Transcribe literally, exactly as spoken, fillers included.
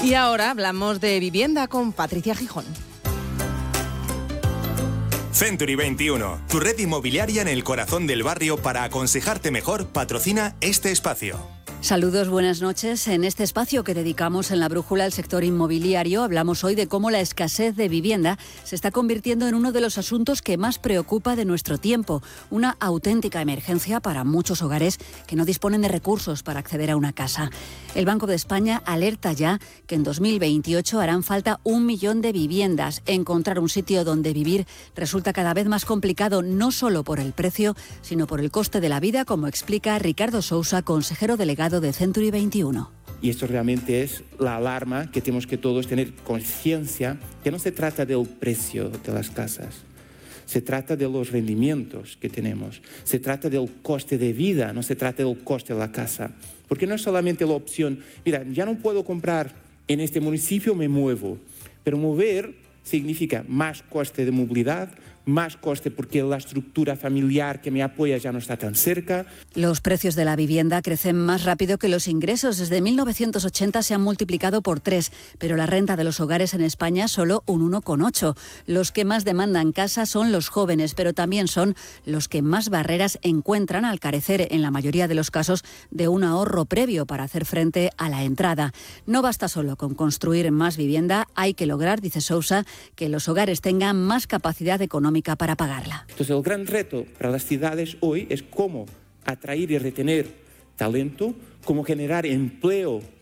Y ahora hablamos de vivienda con Patricia Gijón. Century veintiuno, tu red inmobiliaria en el corazón del barrio para aconsejarte mejor, patrocina este espacio. Saludos, buenas noches. En este espacio que dedicamos en La Brújula al sector inmobiliario, hablamos hoy de cómo la escasez de vivienda se está convirtiendo en uno de los asuntos que más preocupa de nuestro tiempo. Una auténtica emergencia para muchos hogares que no disponen de recursos para acceder a una casa. El Banco de España alerta ya que en dos mil veintiocho harán falta un millón de viviendas. Encontrar un sitio donde vivir resulta cada vez más complicado, no solo por el precio, sino por el coste de la vida, como explica Ricardo Sousa, consejero delegado de Century veintiuno. Y esto realmente es la alarma que tenemos que todos tener conciencia, que no se trata del precio de las casas, se trata de los rendimientos que tenemos, se trata del coste de vida, no se trata del coste de la casa. Porque no es solamente la opción, mira, ya no puedo comprar en este municipio, me muevo, pero mover significa más coste de movilidad, más coste porque la estructura familiar que me apoya ya no está tan cerca. Los precios de la vivienda crecen más rápido que los ingresos. Desde mil novecientos ochenta se han multiplicado por tres, pero la renta de los hogares en España solo un uno coma ocho. Los que más demandan casa son los jóvenes, pero también son los que más barreras encuentran al carecer, en la mayoría de los casos, de un ahorro previo para hacer frente a la entrada. No basta solo con construir más vivienda, hay que lograr, dice Sousa, que los hogares tengan más capacidad económica para pagarla. Entonces el gran reto para las ciudades hoy es cómo atraer y retener talento, cómo generar empleo